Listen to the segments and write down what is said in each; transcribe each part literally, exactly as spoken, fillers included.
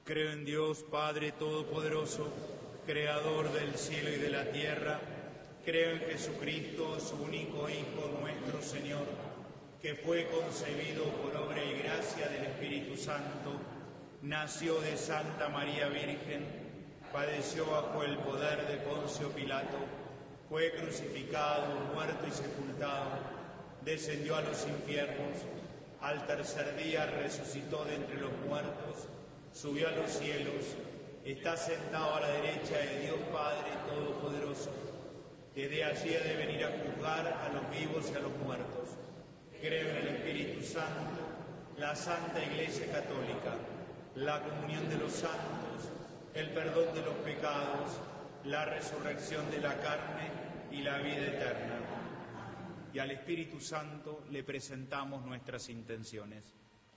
Creo en Dios, Padre Todopoderoso, Creador del cielo y de la tierra. Creo en Jesucristo, su único Hijo, nuestro Señor, que fue concebido por obra y gracia del Espíritu Santo, nació de Santa María Virgen, padeció bajo el poder de Poncio Pilato, fue crucificado, muerto y sepultado, descendió a los infiernos, al tercer día resucitó de entre los muertos, subió a los cielos, está sentado a la derecha de Dios Padre Todopoderoso. Desde allí ha de venir a juzgar a los vivos y a los muertos. Creo en el Espíritu Santo, la Santa Iglesia Católica, la comunión de los santos, el perdón de los pecados, la resurrección de la carne y la vida eterna. Y al Espíritu Santo le presentamos nuestras intenciones.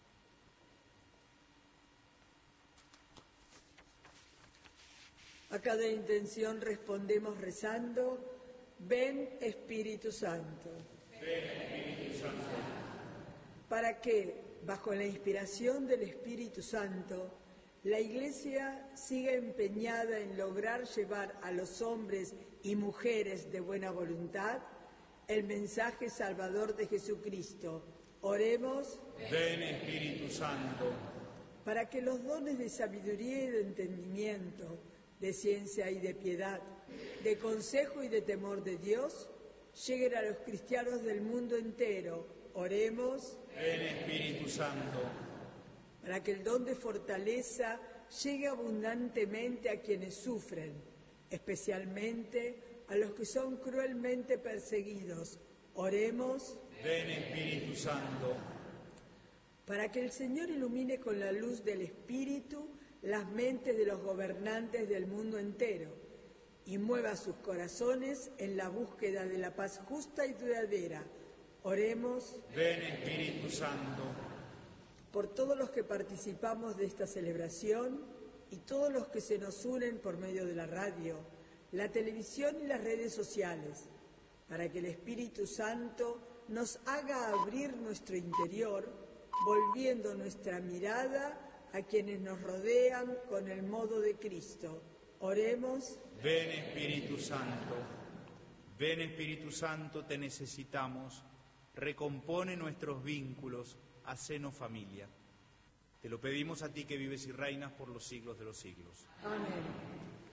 A cada intención respondemos rezando: ven Espíritu Santo. Ven Espíritu Santo. Para que, bajo la inspiración del Espíritu Santo, la Iglesia siga empeñada en lograr llevar a los hombres y mujeres de buena voluntad el mensaje salvador de Jesucristo. Oremos. Ven Espíritu Santo. Para que los dones de sabiduría y de entendimiento, de ciencia y de piedad, de consejo y de temor de Dios, lleguen a los cristianos del mundo entero. Oremos. Ven Espíritu Santo. Para que el don de fortaleza llegue abundantemente a quienes sufren, especialmente a los que son cruelmente perseguidos. Oremos. Ven Espíritu Santo. Para que el Señor ilumine con la luz del Espíritu las mentes de los gobernantes del mundo entero y mueva sus corazones en la búsqueda de la paz justa y duradera. Oremos. Ven Espíritu Santo. Por todos los que participamos de esta celebración y todos los que se nos unen por medio de la radio, la televisión y las redes sociales, para que el Espíritu Santo nos haga abrir nuestro interior, volviendo nuestra mirada a quienes nos rodean con el modo de Cristo. Oremos. Ven Espíritu Santo. Ven Espíritu Santo, te necesitamos. Recompone nuestros vínculos, hacenos familia. Te lo pedimos a ti que vives y reinas por los siglos de los siglos. Amén.